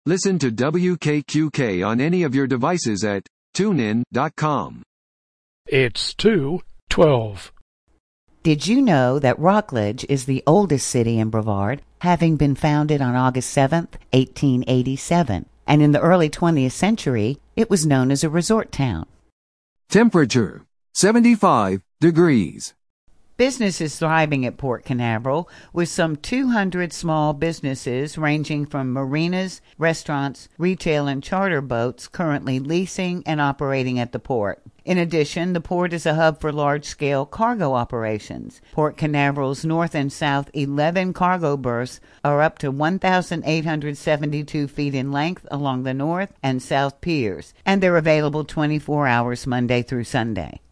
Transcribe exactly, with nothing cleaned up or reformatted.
Listen to W K Q K on any of your devices at tune in dot com. It's two twelve. Did you know that Rockledge is the oldest city in Brevard, having been founded on August seventh, eighteen eighty-seven, and in the early twentieth century, it was known as a resort town. Temperature, seventy-five degrees. Business is thriving at Port Canaveral, with some two hundred small businesses ranging from marinas, restaurants, retail, and charter boats currently leasing and operating at the port. In addition, the port is a hub for large-scale cargo operations. Port Canaveral's north and south eleven cargo berths are up to one thousand eight hundred seventy-two feet in length along the north and south piers, and they're available twenty-four hours Monday through Sunday.